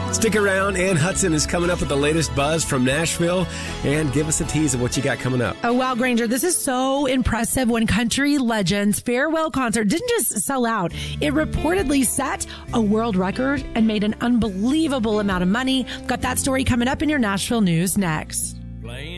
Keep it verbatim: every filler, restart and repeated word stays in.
Stick around. Ann Hudson is coming up with the latest buzz from Nashville. And give us a tease of what you got coming up. Oh, wow, Granger. This is so impressive when Country Legends' farewell concert didn't just sell out. It reportedly set a world record and made an unbelievable amount of money. Got that story coming up in your Nashville news next.